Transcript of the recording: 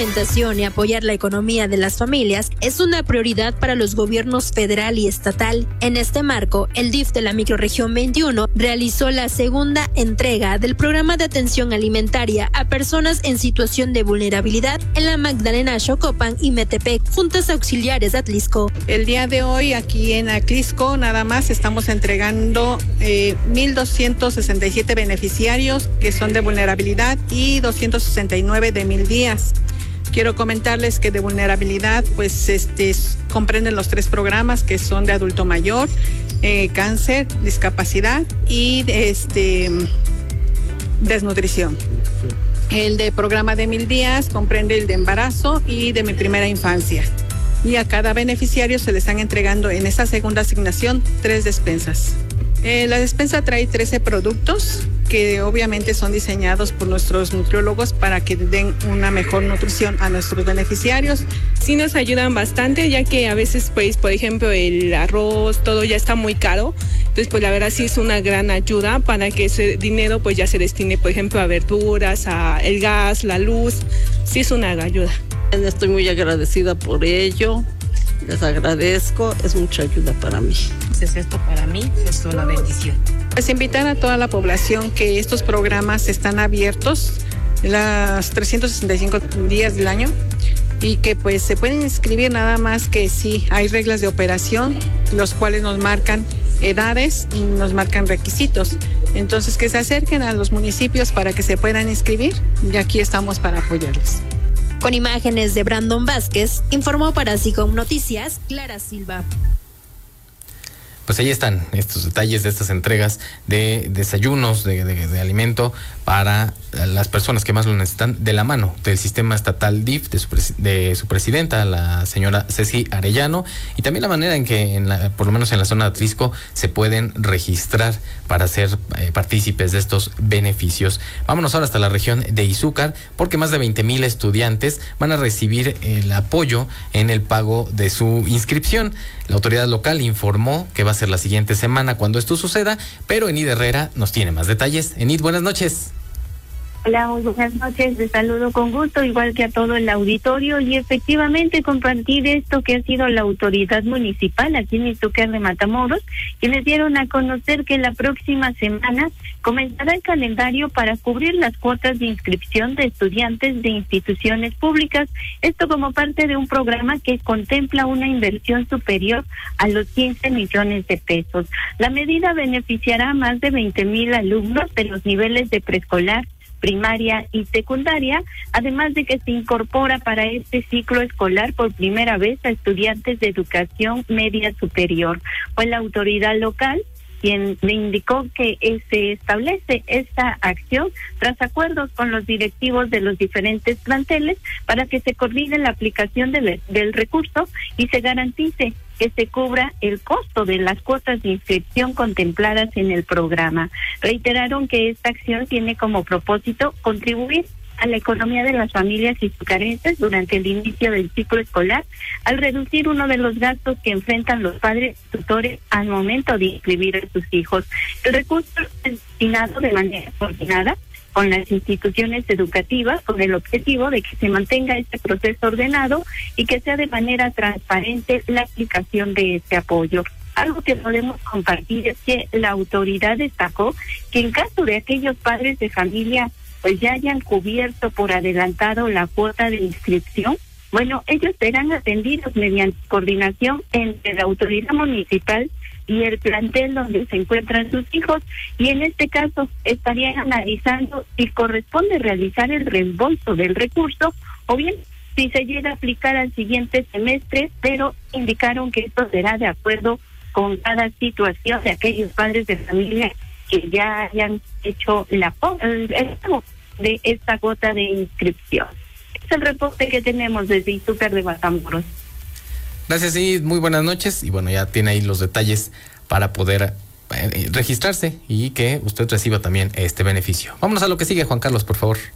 alimentación y apoyar la economía de las familias es una prioridad para los gobiernos federal y estatal. En este marco, el DIF de la microrregión 21 realizó la segunda entrega del programa de atención alimentaria a personas en situación de vulnerabilidad en la Magdalena Xocopan y Metepec, juntas auxiliares de Atlisco. El día de hoy aquí en Atlisco nada más estamos entregando 1,267 beneficiarios que son de vulnerabilidad y 269 de 1,000 días. Quiero comentarles que de vulnerabilidad pues comprenden los 3 programas que son de adulto mayor, cáncer, discapacidad y desnutrición. El de programa de 1,000 días comprende el de embarazo y de mi primera infancia. Y a cada beneficiario se le están entregando en esta segunda asignación 3 despensas. La despensa trae 13 productos que obviamente son diseñados por nuestros nutriólogos para que den una mejor nutrición a nuestros beneficiarios. Sí nos ayudan bastante, ya que a veces, pues, por ejemplo, el arroz, todo ya está muy caro. Entonces, pues, la verdad sí es una gran ayuda para que ese dinero, pues, ya se destine, por ejemplo, a verduras, a el gas, la luz. Sí es una ayuda. Estoy muy agradecida por ello. Les agradezco, es mucha ayuda para mí. Esto para mí es una bendición. Pues invitar a toda la población que estos programas están abiertos las 365 días del año y que pues se pueden inscribir, nada más que sí hay reglas de operación, los cuales nos marcan edades y nos marcan requisitos. Entonces que se acerquen a los municipios para que se puedan inscribir y aquí estamos para apoyarles. Con imágenes de Brandon Vázquez, informó para SICOM Noticias, Clara Silva. Pues ahí están estos detalles de estas entregas de desayunos, de alimento para las personas que más lo necesitan, de la mano del sistema estatal DIF, de su presidenta, la señora Ceci Arellano, y también la manera en que, por lo menos en la zona de Atlisco, se pueden registrar para ser partícipes de estos beneficios. Vámonos ahora hasta la región de Izúcar, porque más de 20,000 estudiantes van a recibir el apoyo en el pago de su inscripción. La autoridad local informó que va a ser la siguiente semana cuando esto suceda, pero Enid Herrera nos tiene más detalles. Enid, buenas noches. Hola, muy buenas noches, les saludo con gusto, igual que a todo el auditorio, y efectivamente compartir esto que ha sido la autoridad municipal aquí en Izúcar de Matamoros, quienes dieron a conocer que la próxima semana comenzará el calendario para cubrir las cuotas de inscripción de estudiantes de instituciones públicas, esto como parte de un programa que contempla una inversión superior a los 15 millones de pesos. La medida beneficiará a más de 20,000 alumnos de los niveles de preescolar, primaria y secundaria, además de que se incorpora para este ciclo escolar por primera vez a estudiantes de educación media superior. Fue la autoridad local quien le indicó que se establece esta acción tras acuerdos con los directivos de los diferentes planteles para que se coordine la aplicación del recurso y se garantice que se cubra el costo de las cuotas de inscripción contempladas en el programa. Reiteraron que esta acción tiene como propósito contribuir a la economía de las familias izucarenses durante el inicio del ciclo escolar, al reducir uno de los gastos que enfrentan los padres tutores al momento de inscribir a sus hijos. El recurso es destinado de manera coordinada con las instituciones educativas con el objetivo de que se mantenga este proceso ordenado y que sea de manera transparente la aplicación de este apoyo. Algo que podemos compartir es que la autoridad destacó que en caso de aquellos padres de familia pues ya hayan cubierto por adelantado la cuota de inscripción, bueno, ellos serán atendidos mediante coordinación entre la autoridad municipal y el plantel donde se encuentran sus hijos, y en este caso estarían analizando si corresponde realizar el reembolso del recurso o bien si se llega a aplicar al siguiente semestre, pero indicaron que esto será de acuerdo con cada situación de aquellos padres de familia que ya hayan hecho el pago de esta cuota de inscripción. Es el reporte que tenemos desde Izúcar de Matamoros. Gracias, y muy buenas noches. Y bueno, ya tiene ahí los detalles para poder registrarse y que usted reciba también este beneficio. Vámonos a lo que sigue, Juan Carlos, por favor.